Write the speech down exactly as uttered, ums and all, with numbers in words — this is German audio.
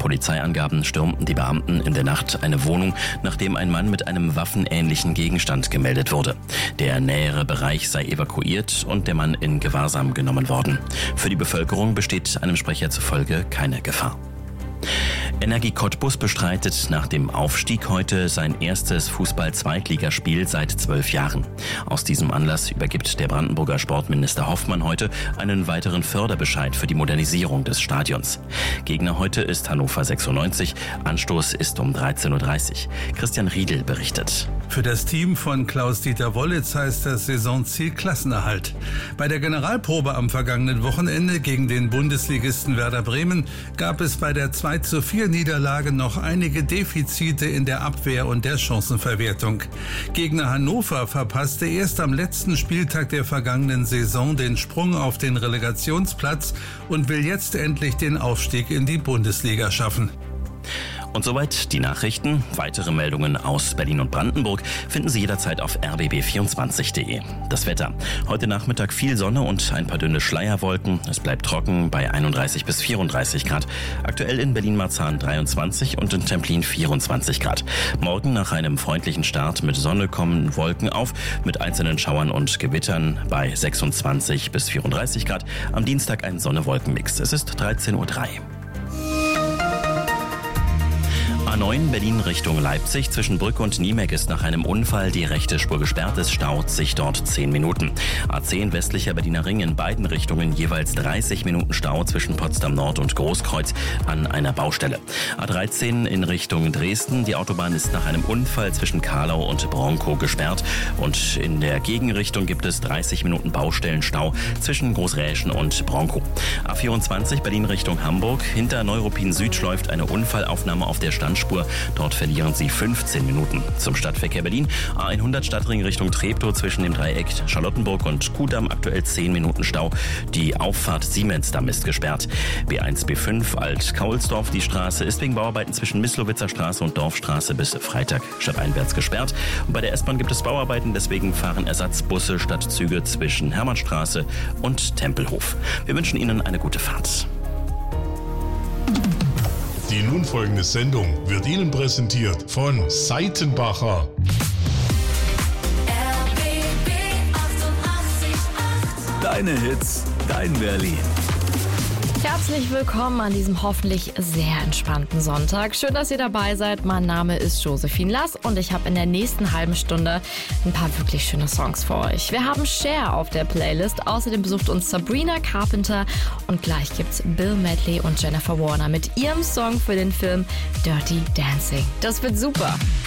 Polizeiangaben stürmten die Beamten in der Nacht eine Wohnung, nachdem ein Mann mit einem waffenähnlichen Gegenstand gemeldet wurde. Der nähere Bereich sei evakuiert und der Mann in Gewahrsam genommen worden. Für die Bevölkerung besteht einem Sprecher zufolge keine Gefahr. Energie Cottbus bestreitet nach dem Aufstieg heute sein erstes Fußball-Zweitligaspiel seit zwölf Jahren. Aus diesem Anlass übergibt der Brandenburger Sportminister Hoffmann heute einen weiteren Förderbescheid für die Modernisierung des Stadions. Gegner heute ist Hannover sechsundneunzig, Anstoß ist um dreizehn Uhr dreißig. Christian Riedel berichtet. Für das Team von Klaus-Dieter Wollitz heißt das Saisonziel Klassenerhalt. Bei der Generalprobe am vergangenen Wochenende gegen den Bundesligisten Werder Bremen gab es bei der zwei zu vier Niederlage noch einige Defizite in der Abwehr und der Chancenverwertung. Gegner Hannover verpasste erst am letzten Spieltag der vergangenen Saison den Sprung auf den Relegationsplatz und will jetzt endlich den Aufstieg in die Bundesliga schaffen. Und soweit die Nachrichten. Weitere Meldungen aus Berlin und Brandenburg finden Sie jederzeit auf r b b vierundzwanzig punkt de. Das Wetter. Heute Nachmittag viel Sonne und ein paar dünne Schleierwolken. Es bleibt trocken bei einunddreißig bis vierunddreißig Grad. Aktuell in Berlin-Marzahn dreiundzwanzig und in Templin vierundzwanzig Grad. Morgen nach einem freundlichen Start mit Sonne kommen Wolken auf mit einzelnen Schauern und Gewittern bei sechsundzwanzig bis vierunddreißig Grad. Am Dienstag ein Sonne-Wolken-Mix. Es ist dreizehn Uhr drei. A neun Berlin Richtung Leipzig zwischen Brück und Niemek ist nach einem Unfall die rechte Spur gesperrt. Es staut sich dort zehn Minuten. A zehn westlicher Berliner Ring in beiden Richtungen jeweils dreißig Minuten Stau zwischen Potsdam Nord und Großkreuz an einer Baustelle. A dreizehn in Richtung Dresden. Die Autobahn ist nach einem Unfall zwischen Karlau und Bronkow gesperrt. Und in der Gegenrichtung gibt es dreißig Minuten Baustellenstau zwischen Großräschen und Bronkow. A vierundzwanzig Berlin Richtung Hamburg. Hinter Neuruppin Süd läuft eine Unfallaufnahme auf der Standspur. Dort verlieren Sie fünfzehn Minuten. Zum Stadtverkehr Berlin. A hundert Stadtring Richtung Treptow zwischen dem Dreieck Charlottenburg und Kudamm aktuell zehn Minuten Stau. Die Auffahrt Siemensdamm ist gesperrt. B eins B fünf Alt-Kaulsdorf. Die Straße ist wegen Bauarbeiten zwischen Mislowitzer Straße und Dorfstraße bis Freitag stadteinwärts gesperrt. Und bei der S-Bahn gibt es Bauarbeiten, deswegen fahren Ersatzbusse statt Züge zwischen Hermannstraße und Tempelhof. Wir wünschen Ihnen eine gute Fahrt. Die nun folgende Sendung wird Ihnen präsentiert von Seitenbacher. R B B achtundachtzig Komma acht. Deine Hits, dein Berlin. Herzlich willkommen an diesem hoffentlich sehr entspannten Sonntag. Schön, dass ihr dabei seid. Mein Name ist Josephine Lass und ich habe in der nächsten halben Stunde ein paar wirklich schöne Songs für euch. Wir haben Cher auf der Playlist. Außerdem besucht uns Sabrina Carpenter und gleich gibt's Bill Medley und Jennifer Warner mit ihrem Song für den Film Dirty Dancing. Das wird super.